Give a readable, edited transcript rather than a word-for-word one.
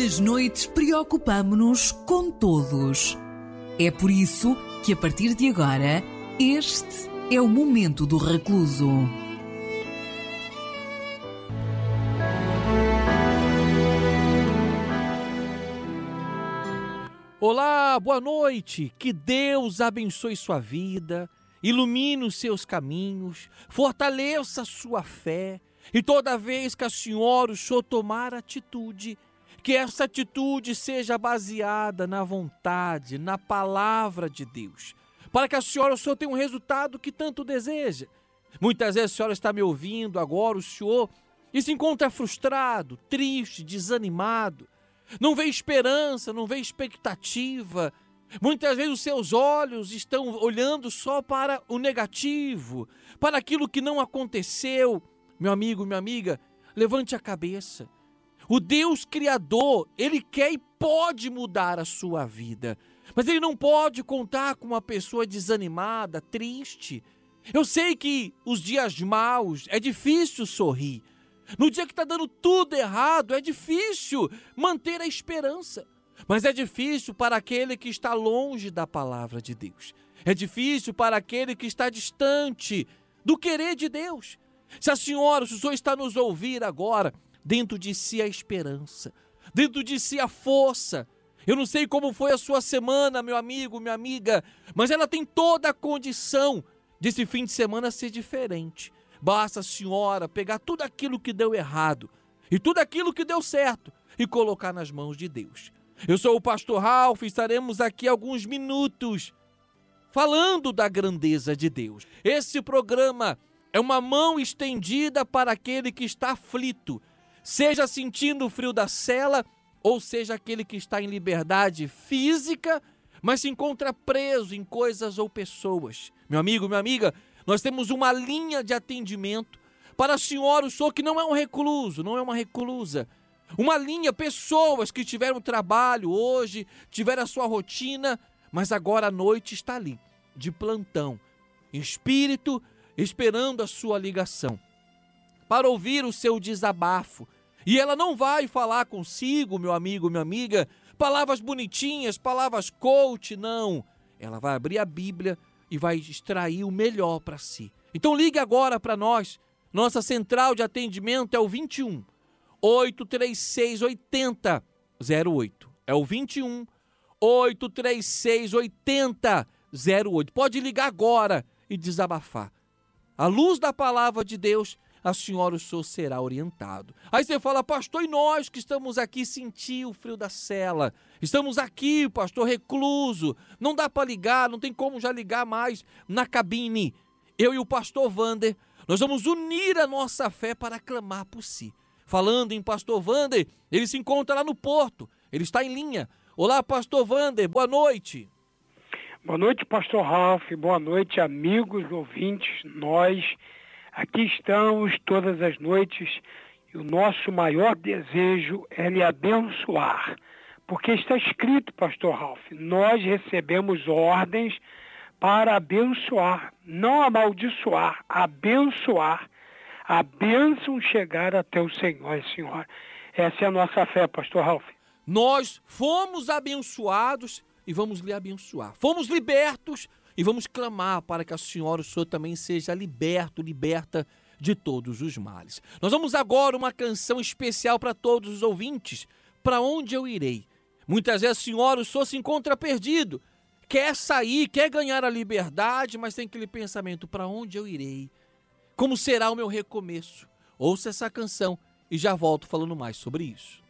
Nas noites preocupamo-nos com todos. É por isso que a partir de agora, este é o Momento do Recluso. Olá, boa noite, que Deus abençoe sua vida, ilumine os seus caminhos, fortaleça a sua fé e toda vez que o senhor tomar atitude, que essa atitude seja baseada na vontade, na palavra de Deus, para que o senhor tenha um resultado que tanto deseja. Muitas vezes a senhora está me ouvindo agora, o senhor, e se encontra frustrado, triste, desanimado, não vê esperança, não vê expectativa. Muitas vezes os seus olhos estão olhando só para o negativo, para aquilo que não aconteceu. Meu amigo, minha amiga, levante a cabeça. O Deus Criador, Ele quer e pode mudar a sua vida. Mas Ele não pode contar com uma pessoa desanimada, triste. Eu sei que os dias maus é difícil sorrir. No dia que está dando tudo errado, é difícil manter a esperança. Mas é difícil para aquele que está longe da palavra de Deus. É difícil para aquele que está distante do querer de Deus. Se a senhora, se o senhor está nos ouvir agora, dentro de si a esperança, dentro de si a força. Eu não sei como foi a sua semana, meu amigo, minha amiga, mas ela tem toda a condição desse fim de semana ser diferente. Basta a senhora pegar tudo aquilo que deu errado e tudo aquilo que deu certo e colocar nas mãos de Deus. Eu sou o pastor Ralph e estaremos aqui alguns minutos falando da grandeza de Deus. Esse programa é uma mão estendida para aquele que está aflito, seja sentindo o frio da cela ou seja aquele que está em liberdade física, mas se encontra preso em coisas ou pessoas. Meu amigo, minha amiga, nós temos uma linha de atendimento para a senhora, o senhor que não é um recluso, não é uma reclusa. Uma linha, pessoas que tiveram trabalho hoje, tiveram a sua rotina, mas agora à noite está ali, de plantão, em espírito, esperando a sua ligação, para ouvir o seu desabafo. E ela não vai falar consigo, meu amigo, minha amiga, palavras bonitinhas, palavras coach, não. Ela vai abrir a Bíblia e vai extrair o melhor para si. Então ligue agora para nós. Nossa central de atendimento é o 21 836 8008. É o 21 836 8008. Pode ligar agora e desabafar. À luz da palavra de Deus, a senhora, o senhor será orientado. Aí você fala, pastor, e nós que estamos aqui sentir o frio da cela? Estamos aqui, pastor, recluso. Não dá para ligar, não tem como já ligar mais na cabine. Eu e o pastor Wander, nós vamos unir a nossa fé para clamar por si. Falando em pastor Wander, ele se encontra lá no Porto. Ele está em linha. Olá, pastor Wander, boa noite. Boa noite, pastor Ralph. Boa noite, amigos, ouvintes. Nós aqui estamos todas as noites e o nosso maior desejo é lhe abençoar. Porque está escrito, pastor Ralph, nós recebemos ordens para abençoar, não amaldiçoar, abençoar. A bênção chegar até o Senhor e Senhora. Essa é a nossa fé, pastor Ralph. Nós fomos abençoados e vamos lhe abençoar. Fomos libertos e vamos clamar para que a senhora, o senhor também seja liberto, liberta de todos os males. Nós vamos agora uma canção especial para todos os ouvintes. Para onde eu irei? Muitas vezes a senhora, o senhor se encontra perdido. Quer sair, quer ganhar a liberdade, mas tem aquele pensamento, para onde eu irei? Como será o meu recomeço? Ouça essa canção e já volto falando mais sobre isso.